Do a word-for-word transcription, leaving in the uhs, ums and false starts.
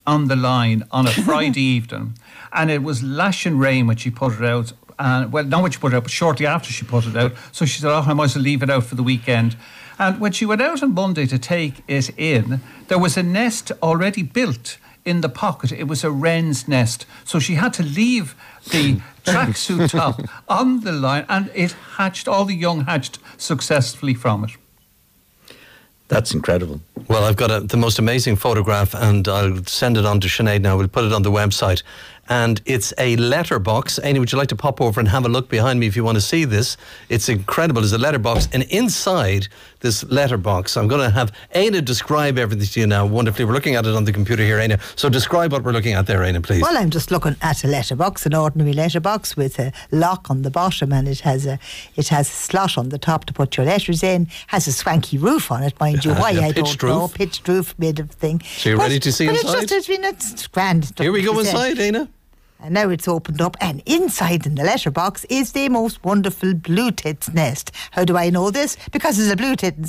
on the line on a Friday evening, and it was lashing rain when she put it out. And well, not when she put it out, but shortly after she put it out. So she said, "Oh, I might as well leave it out for the weekend." And when she went out on Monday to take it in, there was a nest already built in the pocket. It was a wren's nest. So she had to leave the tracksuit top on the line, and it hatched, all the young hatched successfully from it. That's incredible. Well, I've got a, the most amazing photograph, and I'll send it on to Sinead now. We'll put it on the website. And it's a letterbox. Amy, would you like to pop over and have a look behind me if you want to see this? It's incredible. There's a letterbox. And inside this letterbox, I'm going to have Aina describe everything to you now wonderfully. We're looking at it on the computer here, Aina. So describe what we're looking at there, Aina, please. Well, I'm just looking at a letterbox, an ordinary letterbox with a lock on the bottom, and it has a it has a slot on the top to put your letters in. Has a swanky roof on it, mind you. Uh, Why, I pitched don't know. roof. Pitched roof made of thing. So you're but, ready to see but inside? It's just, it's, it's grand. Here we go inside, Aina. And now it's opened up, and inside in the letterbox is the most wonderful blue tits nest. How do I know this? Because there's a blue tits